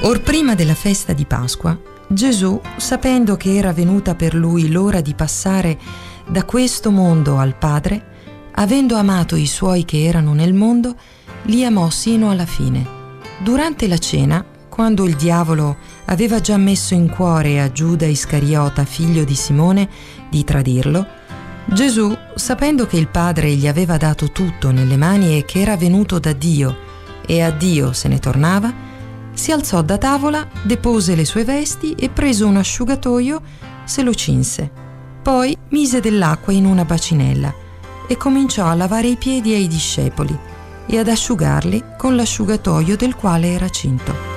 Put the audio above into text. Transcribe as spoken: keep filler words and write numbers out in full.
Or prima della festa di Pasqua, Gesù, sapendo che era venuta per lui l'ora di passare da questo mondo al Padre, avendo amato i suoi che erano nel mondo, li amò sino alla fine. Durante la cena, quando il diavolo aveva già messo in cuore a Giuda Iscariota, figlio di Simone, di tradirlo, Gesù, sapendo che il Padre gli aveva dato tutto nelle mani e che era venuto da Dio e a Dio se ne tornava, si alzò da tavola, depose le sue vesti e preso un asciugatoio, se lo cinse. Poi mise dell'acqua in una bacinella e cominciò a lavare i piedi ai discepoli e ad asciugarli con l'asciugatoio del quale era cinto.